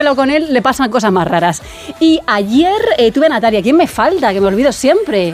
con él le pasan cosas más raras. Y ayer tuve a Natalia. ¿Quién me falta? Que me olvido siempre.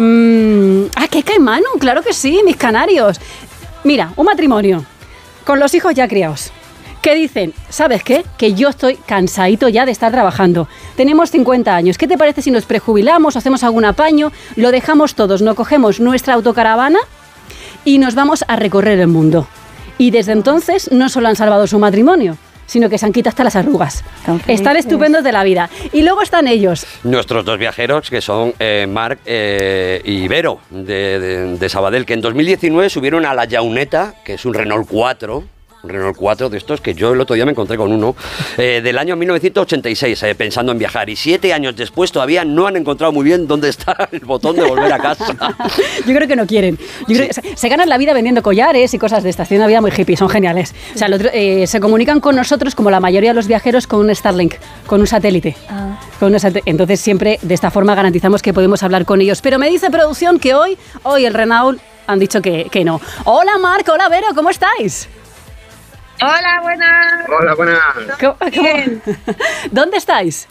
¿Qué caimano? Claro que sí, mis canarios. Mira, un matrimonio con los hijos ya criados. Que dicen, ¿sabes qué? Que yo estoy cansadito ya de estar trabajando. Tenemos 50 años. ¿Qué te parece si nos prejubilamos, hacemos algún apaño, lo dejamos todos, nos cogemos nuestra autocaravana y nos vamos a recorrer el mundo? Y desde entonces no solo han salvado su matrimonio, sino que se han quitado hasta las arrugas. Están estupendos de la vida. Y luego están ellos. Nuestros dos viajeros, que son Marc y Vero, de Sabadell, que en 2019 subieron a la Llauneta, que es un Renault 4... Un Renault 4 de estos que yo el otro día me encontré con uno, del año 1986, pensando en viajar. Y 7 años después todavía no han encontrado muy bien dónde está el botón de volver a casa. Yo creo que no quieren. Creo que se ganan la vida vendiendo collares y cosas de estas. Tienen una vida muy hippie, son geniales. O sea, se comunican con nosotros, como la mayoría de los viajeros, con un Starlink, con un satélite. Entonces siempre de esta forma garantizamos que podemos hablar con ellos. Pero me dice producción que hoy el Renault han dicho que no. Hola Marc, hola Vero, ¿cómo estáis? Hola, buenas. Hola, buenas. ¿Cómo? ¿Dónde estáis?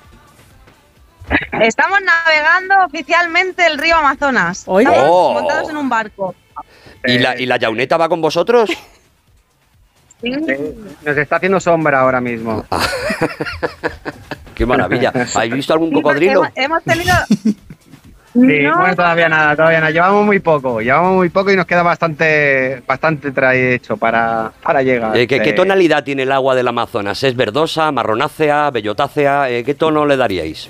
Estamos navegando oficialmente el río Amazonas. Estamos montados en un barco. ¿Y la Llauneta va con vosotros? Sí. Nos está haciendo sombra ahora mismo. ¡Qué maravilla! ¿Habéis visto algún cocodrilo? Hemos tenido... Sí, bueno, todavía nada. Llevamos muy poco y nos queda bastante trecho para llegar. ¿Qué tonalidad tiene el agua del Amazonas? ¿Es verdosa, marronácea, bellotácea? ¿Qué tono le daríais?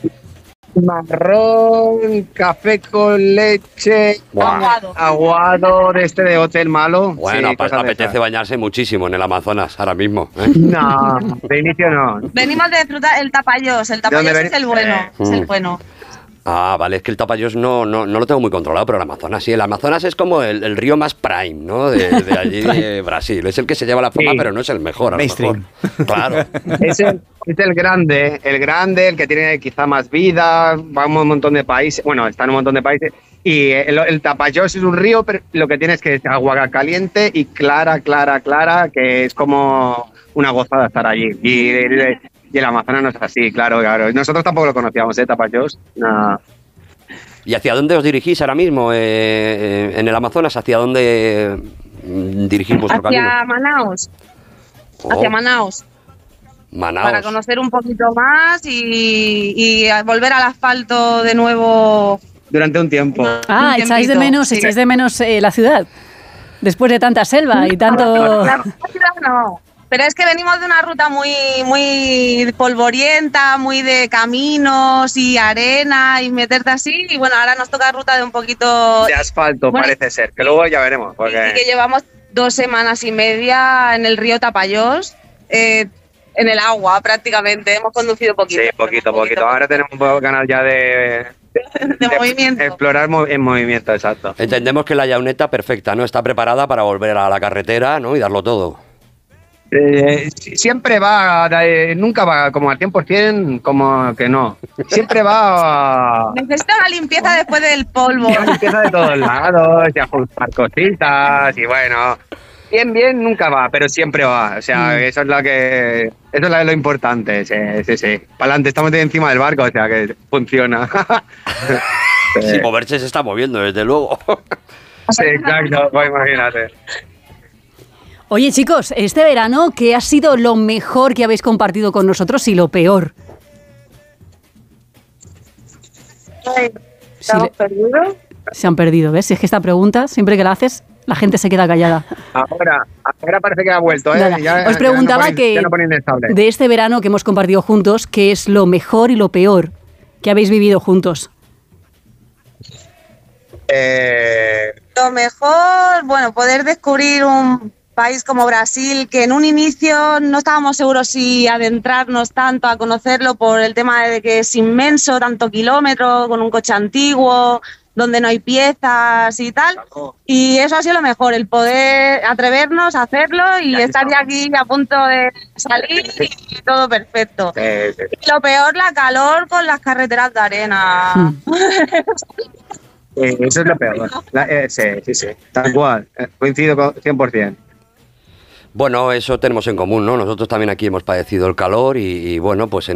Marrón, café con leche, aguado de hotel malo. Bueno, sí, apetece bañarse muchísimo en el Amazonas ahora mismo. No, de inicio no. Venimos de disfrutar el Tapayós. El Tapayós es el bueno. Es el bueno. Ah, vale, es que el Tapayós no lo tengo muy controlado, pero el Amazonas sí. El Amazonas es como el río más prime, ¿no? De allí de Brasil. Es el que se lleva la fama, sí, pero no es el mejor, a lo mejor. Claro. Es el grande, el que tiene quizá más vida, va a un montón de países, bueno, está en un montón de países. Y el Tapayós es un río, pero lo que tiene es que es agua caliente y clara, que es como una gozada estar allí. Y el Amazonas no es así, claro. Nosotros tampoco lo conocíamos, Tapayós. No. ¿Y hacia dónde os dirigís ahora mismo en el Amazonas? ¿Hacia dónde dirigís vuestro camino? Hacia Manaos. Para conocer un poquito más y volver al asfalto de nuevo. Durante un tiempo. Echáis de menos la ciudad. Después de tanta selva y tanto... La ciudad no. Pero es que venimos de una ruta muy polvorienta, muy de caminos y arena y meterte así. Y bueno, ahora nos toca ruta de un poquito... De asfalto, parece ser, que luego ya veremos. Porque... Y que llevamos 2 semanas y media en el río Tapayós, en el agua prácticamente. Hemos conducido poquito. Sí, poquito. Ahora tenemos un canal ya de movimiento. Explorar en movimiento, exacto. Entendemos que la Llauneta perfecta, ¿no? Está preparada para volver a la carretera, ¿no? Y darlo todo. Siempre va, nunca va como al 100%, como que no. Siempre va... Necesita una limpieza después del polvo. Una limpieza de todos lados, y ajustar cositas, y bueno... Bien, nunca va, pero siempre va. O sea, eso es lo importante, sí. Para adelante, estamos encima del barco, o sea, que funciona. Si moverse se está moviendo, desde luego. Sí, exacto, pues imagínate. Oye, chicos, este verano, ¿qué ha sido lo mejor que habéis compartido con nosotros y lo peor? Se han perdido, ¿ves? Si es que esta pregunta, siempre que la haces, la gente se queda callada. Ahora parece que ha vuelto, ¿eh? Os preguntaba de este verano que hemos compartido juntos, ¿qué es lo mejor y lo peor que habéis vivido juntos? Lo mejor, bueno, poder descubrir un país como Brasil, que en un inicio no estábamos seguros si adentrarnos tanto a conocerlo por el tema de que es inmenso, tanto kilómetros, con un coche antiguo, donde no hay piezas y tal. Y eso ha sido lo mejor, el poder atrevernos a hacerlo y estar ya aquí a punto de salir y todo perfecto. Y lo peor, la calor con las carreteras de arena. Eso es lo peor. Sí, tal cual. Coincido con 100%. Bueno, eso tenemos en común, ¿no? Nosotros también aquí hemos padecido el calor y bueno, pues en